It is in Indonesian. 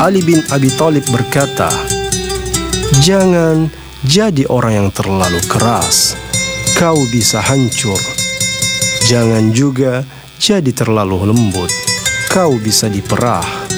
Ali bin Abi Thalib berkata, "Jangan jadi orang yang terlalu keras, kau bisa hancur. Jangan juga jadi terlalu lembut, kau bisa diperah."